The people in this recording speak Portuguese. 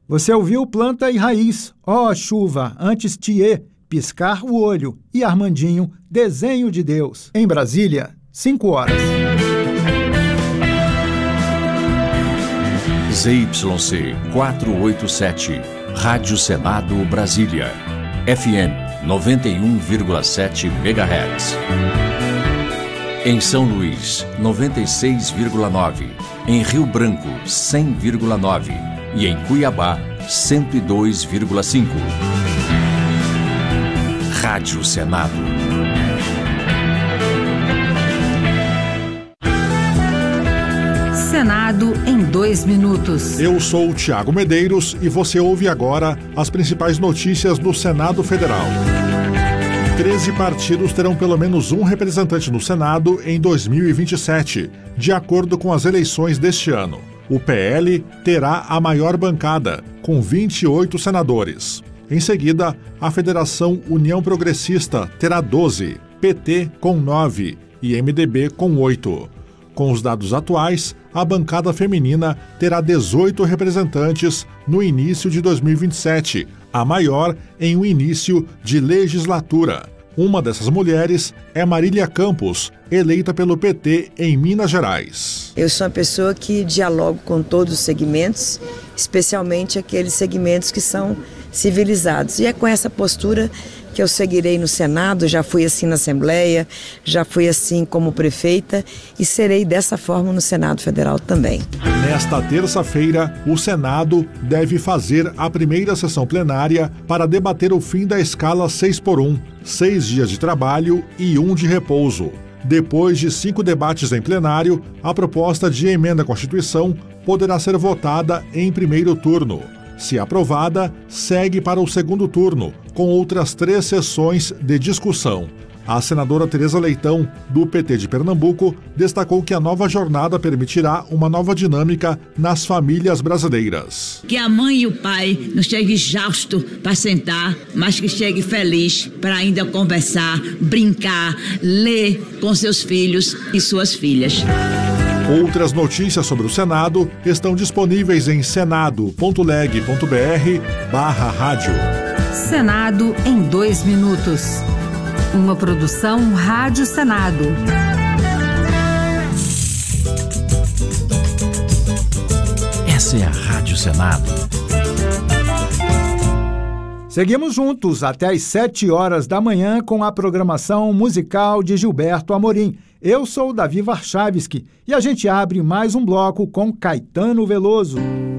Você ouviu Planta e Raiz, ó chuva, antes Thier, Piscar o Olho e Armandinho, Desenho de Deus. Em Brasília, 5 horas. ZYC 487, Rádio Senado Brasília, FM 91,7 MHz. Em São Luís, 96,9. Em Rio Branco, 100,9. E em Cuiabá, 102,5. Rádio Senado. Senado em 2 minutos. Eu sou o Tiago Medeiros e você ouve agora as principais notícias do Senado Federal. 13 partidos terão pelo menos um representante no Senado em 2027, de acordo com as eleições deste ano. O PL terá a maior bancada, com 28 senadores. Em seguida, a Federação União Progressista terá 12, PT com 9 e MDB com 8. Com os dados atuais, a bancada feminina terá 18 representantes no início de 2027, a maior em um início de legislatura. Uma dessas mulheres é Marília Campos, eleita pelo PT em Minas Gerais. Eu sou uma pessoa que dialogo com todos os segmentos, especialmente aqueles segmentos que são civilizados. E é com essa postura que eu seguirei no Senado, já fui assim na Assembleia, já fui assim como prefeita e serei dessa forma no Senado Federal também. Nesta terça-feira, o Senado deve fazer a primeira sessão plenária para debater o fim da escala 6x1, 6 dias de trabalho e 1 de repouso. Depois de 5 debates em plenário, a proposta de emenda à Constituição poderá ser votada em primeiro turno. Se aprovada, segue para o segundo turno, com outras 3 sessões de discussão. A senadora Tereza Leitão, do PT de Pernambuco, destacou que a nova jornada permitirá uma nova dinâmica nas famílias brasileiras. Que a mãe e o pai não cheguem exausto para sentar, mas que chegue feliz para ainda conversar, brincar, ler com seus filhos e suas filhas. Outras notícias sobre o Senado estão disponíveis em senado.leg.br/rádio. Senado em 2 minutos. Uma produção Rádio Senado. Essa é a Rádio Senado. Seguimos juntos até às 7 horas da manhã com a programação musical de Gilberto Amorim. Eu sou Davi Warchavski e a gente abre mais um bloco com Caetano Veloso.